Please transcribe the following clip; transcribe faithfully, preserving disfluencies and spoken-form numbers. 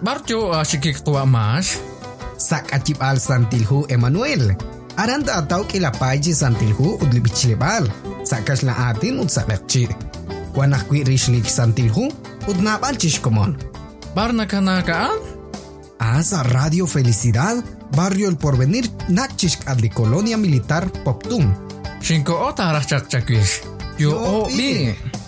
Barjo asikik tua mas. Sak acip al santilhu Emmanuel. Aranda atau kilapaji santilhu udli bichlebal. Sakas la atin ud sakakci. Wanak kwi rishlik santilhu ud napal chishkomon. Barna kanakaan? Asa Radio Felicidad, Barrio El Porvenir, Nachishk adli Colonia Militar Poptum. Shinko ota arach chak chakwish. Yo o bi.